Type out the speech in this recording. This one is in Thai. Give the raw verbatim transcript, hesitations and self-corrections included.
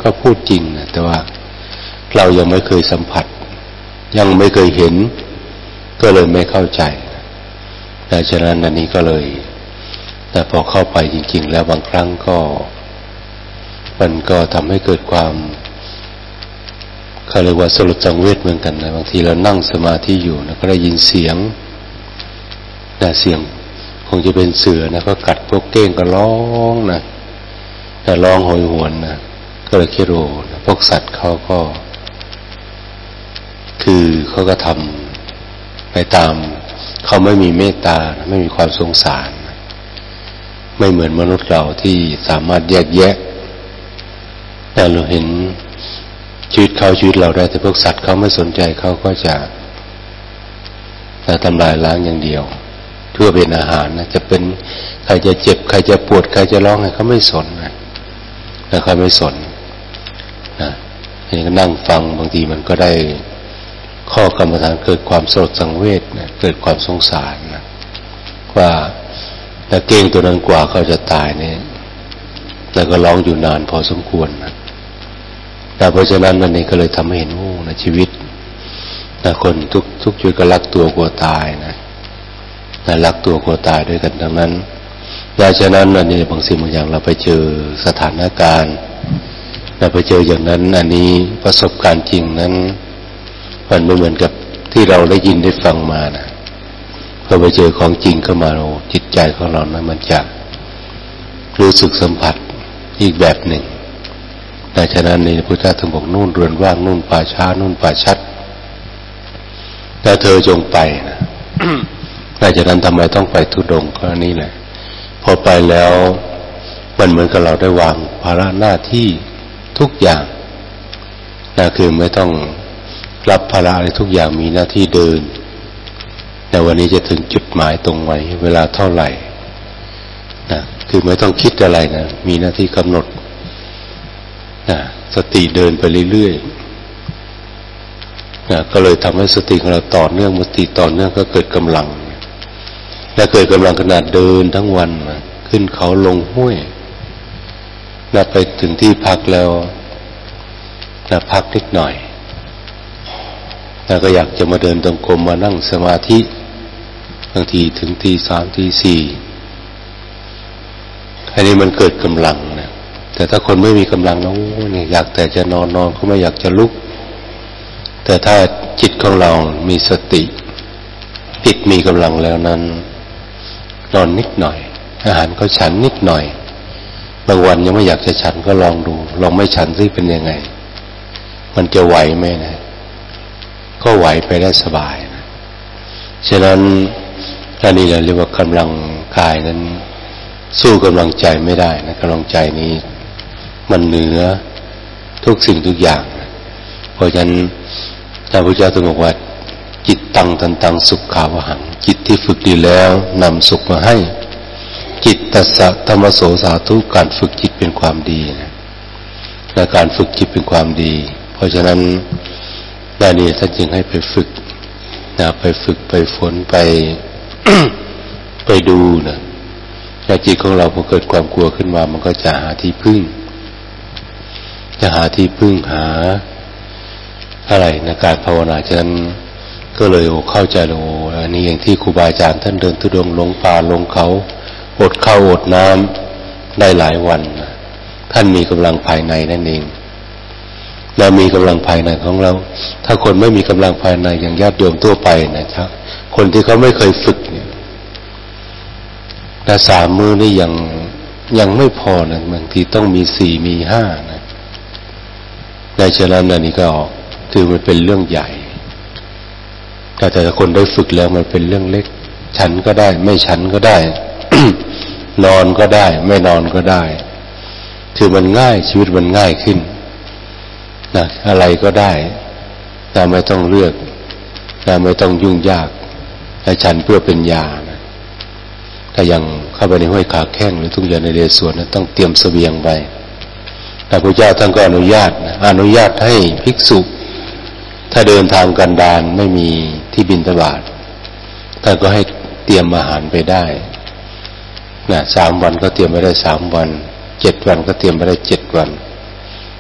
ก็พูดจริงนะแต่ว่าเรายังไม่เคยสัมผัสยังไม่เคยเห็นก็เลยไม่เข้าใจดังฉะนั้นอันนี้ก็เลยแต่พอเข้าไปจริงๆแล้วบางครั้งก็มันก็ทำให้เกิดความเขาเรียกว่าสลดสังเวชเหมือนกันนะบางทีเรานั่งสมาธิอยู่นะก็ได้ยินเสียงนะเสียงคงจะเป็นเสือนะก็กัดพวกเก้งก็ร้องนะแต่ร้องโหยหวนนะก็เลยคิดโอ้นะพวกสัตว์เขาก็คือเขาก็ทำไปตามเขาไม่มีเมตตาไม่มีความสงสารไม่เหมือนมนุษย์เราที่สามารถแยกแยะแต่เราเห็นชีวิตเขาชีวิตเราได้แต่พวกสัตว์เขาไม่สนใจเขาก็จะทำลายล้างอย่างเดียวเพื่อเป็นอาหารนะจะเป็นใครจะเจ็บใครจะปวดใครจะร้องเขาไม่สนนะแล้วเขาไม่สนนะนี่ก็นั่งฟังบางทีมันก็ได้ข้อกรรมฐานเกิดความสลดสังเวชนะเกิดความสงสารนะว่าแต่เก้งตัวนั้นกว่าเขาจะตายเนี่ยแล้วก็ร้องอยู่นานพอสมควรนะแต่เพราะฉะนั้นมันนี่ก็เลยทำให้เห็นโอ้นะชีวิตนะคนทุกทุกชีวิตก็รักตัวกลัวตายนะนะรักตัวกลัวตายด้วยกันทั้งนั้นดังฉะนั้นอันนี้บางสิ่งบางอย่างเราไปเจอสถานการณ์เราไปเจออย่างนั้นอันนี้ประสบการณ์จริงนั้นมันไม่เหมือนกับที่เราได้ยินได้ฟังมานะพอไปเจอของจริงเข้ามาเราจิตใจของเรานะมันจะรู้สึกสัมผัสอีกแบบหนึ่งดังฉะนั้นในพุทธะถึงบอกนู่นเรือนว่างนู่นป่าช้านู่นป่าชัดแต่เธอจงไปนะ ดังฉะนั้นทำไมต้องไปธุดงค์ก็นี้แหละพอไปแล้วมันเหมือนกับเราได้วางภาระหน้าที่ทุกอย่างนั่นคือไม่ต้องรับภาระอะไรทุกอย่างมีหน้าที่เดินแต่วันนี้จะถึงจุดหมายตรงไหนเวลาเท่าไหร่นะคือไม่ต้องคิดอะไรนะมีหน้าที่กำหนดนะสติเดินไปเรื่อยๆนะก็เลยทำให้สติของเราต่อเนื่องสติต่อเนื่องก็เกิดกำลังและเกิดกำลังขนาดเดินทั้งวันนะขึ้นเขาลงห้วยนะไปถึงที่พักแล้วนะพักนิดหน่อยแล้วก็อยากจะมาเดินตรงกรมมานั่งสมาธิบางทีถึงทีสามทีสี่อันนี้มันเกิดกำลังนะแต่ถ้าคนไม่มีกำลังแล้วเนี่ยอยากแต่จะนอนนอนก็ไม่อยากจะลุกแต่ถ้าจิตของเรามีสติจิตมีกำลังแล้วนั้นนอนนิดหน่อยอาหารก็ฉันนิดหน่อยบางวันยังไม่อยากจะฉันก็ลองดูลองไม่ฉันซิเป็นยังไงมันจะไหวไหมนะก็ไหวไปได้สบายนะฉะนั้นอันนี้เราเรียกว่ากำลังกายนั้นสู้กำลังใจไม่ได้นะกำลังใจนี้มันเหนือทุกสิ่งทุกอย่างนะเพราะฉะนั้นพระพุทธเจ้าตรัสบอกว่าจิตตังตันตังสุขขาวหังจิตที่ฝึกดีแล้วนำสุขมาให้จิตตัสสะธรรมโสสาธุการฝึกจิตเป็นความดีนะและการฝึกจิตเป็นความดีเพราะฉะนั้นได้นี่ท่านจึงให้ไปฝึกนะไปฝึกไปฝนไป ไปดูนะถ้าจิตของเราพอเกิดความกลัวขึ้นมามันก็จะหาที่พึ่งจะหาที่พึ่งหาอะไรในการภาวนาฉะนั้นก็เลยโอ้เข้าใจโอ้อันนี้อย่างที่ครูบาอาจารย์ท่านเดินธุดงค์ลงป่าลงเขาอดข้าวอดน้ำได้หลายวันนะท่านมีกำลังภายในนั่นเองเรามีกำลังภายในของเราถ้าคนไม่มีกำลังภายในอย่างญาติโยมทั่วไปนะครับคนที่เขาไม่เคยฝึกเนี่ยแต่สามมือนี่ยังยังไม่พอนะบางทีต้องมีสี่มีห้านะในฉะนั้นอันนี้ก็คือมันเป็นเรื่องใหญ่แต่แต่คนได้ฝึกแล้วมันเป็นเรื่องเล็กฉันก็ได้ไม่ฉันก็ได้ นอนก็ได้ไม่นอนก็ได้คือมันง่ายชีวิตมันง่ายขึ้นนะอะไรก็ได้แต่ไม่ต้องเลือกแต่ไม่ต้องยุ่งยากแต่ฉันเพื่อเป็นยานะแต่ยังเข้าไปในห้วยขาแข้งหรือทุ่งหญ้าในเดชสวนนั้นต้องเตรียมเสบียงไปแต่พระเจ้าท่านก็อนุญาตนะอนุญาตให้ภิกษุถ้าเดินทางกันดารไม่มีที่บิณฑบาตท่านก็ให้เตรียมอาหารไปได้นะสามวันก็เตรียมไปได้สามวันเจ็ดวันก็เตรียมไปได้เจ็ดวัน